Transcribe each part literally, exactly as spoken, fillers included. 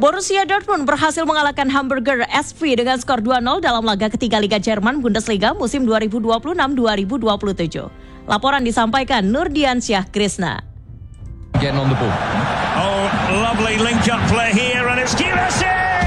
Borussia Dortmund berhasil mengalahkan Hamburger S V dengan skor dua nol dalam laga ketiga Liga Jerman Bundesliga musim dua ribu dua puluh enam dua ribu dua puluh tujuh. Laporan disampaikan Nurdiansyah Krisna. Getting on the ball. Oh, lovely link-up play here and it's Girassi!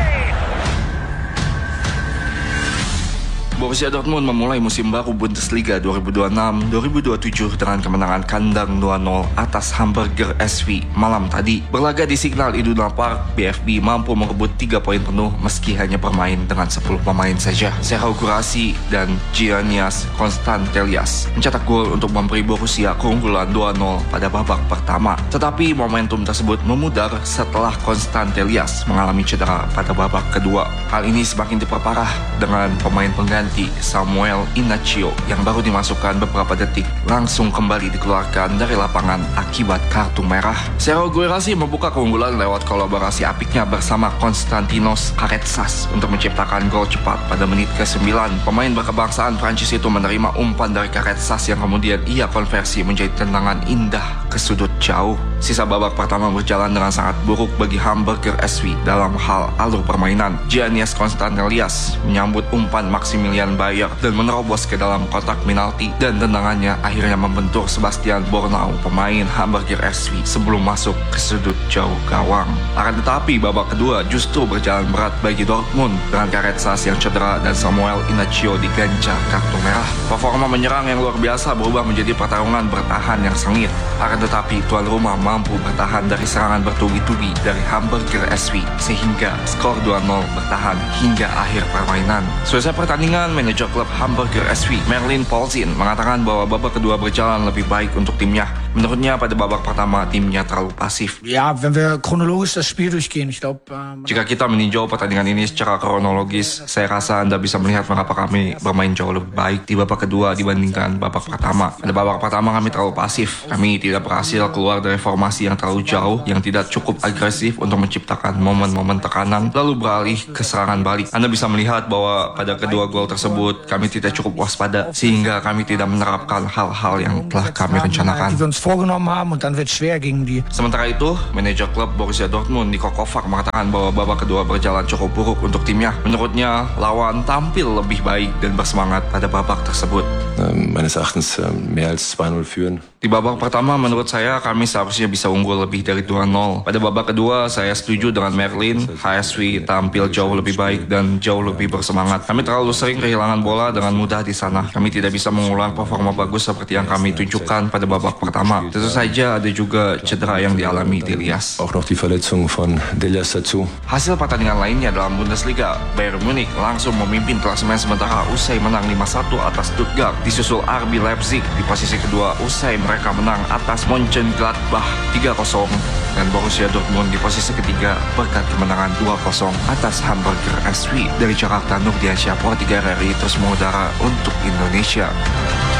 Borussia Dortmund memulai musim baru Bundesliga dua ribu dua puluh enam dua ribu dua puluh tujuh dengan kemenangan kandang dua nol atas Hamburger S V malam tadi. Berlaga di Signal Iduna Park, B F B mampu merebut tiga poin penuh meski hanya bermain dengan sepuluh pemain saja. Serhou Guirassy dan Giannis Constantelias mencetak gol untuk memberi Borussia keunggulan dua nol pada babak pertama. Tetapi momentum tersebut memudar setelah Constantelias mengalami cedera pada babak kedua. Hal ini semakin diperparah dengan pemain pengganti Samuel Inacio yang baru dimasukkan beberapa detik langsung kembali dikeluarkan dari lapangan akibat kartu merah. Serhou Guirassy membuka keunggulan lewat kolaborasi apiknya bersama Konstantinos Karetsas untuk menciptakan gol cepat pada menit ke sembilan. Pemain berkebangsaan Prancis itu menerima umpan dari Karetsas yang kemudian ia konversi menjadi tendangan indah ke sudut jauh. Sisa babak pertama berjalan dengan sangat buruk bagi Hamburger S V dalam hal alur permainan. Giannis Constantelias menyambut umpan Maximilian Bayer dan menerobos ke dalam kotak penalti dan tendangannya akhirnya membentur Sebastian Bornau, pemain Hamburger S V sebelum masuk ke sudut jauh gawang. Akan tetapi babak kedua justru berjalan berat bagi Dortmund dengan Karetsas yang cedera dan Samuel Inacio diganjar kartu merah. Performa menyerang yang luar biasa berubah menjadi pertarungan bertahan yang sengit. Akan tetapi tuan rumah mampu bertahan dari serangan bertubi-tubi dari Hamburger S V sehingga skor dua nol bertahan hingga akhir permainan. Selesai pertandingan, manajer klub Hamburger S V Merlin Paulsen mengatakan bahwa babak kedua berjalan lebih baik untuk timnya. Menurutnya pada babak pertama timnya terlalu pasif. Ja, wenn wir chronologisch das Spiel durchgehen, ich glaube. Uh, Jika kita meninjau pertandingan ini secara kronologis, saya rasa Anda bisa melihat mengapa kami bermain jauh lebih baik di babak kedua dibandingkan babak pertama. Pada babak pertama kami terlalu pasif. Kami tidak berhasil keluar dari formasi yang terlalu jauh, yang tidak cukup agresif untuk menciptakan momen-momen tekanan, lalu beralih ke serangan balik. Anda bisa melihat bahwa pada kedua gol tersebut kami tidak cukup waspada, sehingga kami tidak menerapkan hal-hal yang telah kami rencanakan. Sementara itu, manajer klub Borussia Dortmund Niko Kovac mengatakan bahwa babak kedua berjalan cukup buruk untuk timnya. Menurutnya, lawan tampil lebih baik dan bersemangat pada babak tersebut. Meines Erachtens mehr als zwei nol führen. Di babak pertama, menurut saya kami seharusnya bisa unggul lebih dari dua nol. Pada babak kedua, saya setuju dengan Merlin. H S V tampil jauh lebih baik dan jauh lebih bersemangat. Kami terlalu sering kehilangan bola dengan mudah di sana. Kami tidak bisa mengulang performa bagus seperti yang kami tunjukkan pada babak pertama. Tentu saja ada juga cedera yang dialami Delias. Auch noch die Verletzung von Delias dazu. Hasil pertandingan lainnya dalam Bundesliga, Bayern Munich langsung memimpin klasemen sementara usai menang lima satu atas Stuttgart. Disusul R B Leipzig di posisi kedua usai mereka menang atas Mönchengladbach tiga kosong, dan Borussia Dortmund di posisi ketiga berkat kemenangan dua kosong atas Hamburger S V. Dari Jakarta, Nurdiansyah, Pro tiga R R I terus mengudara untuk Indonesia.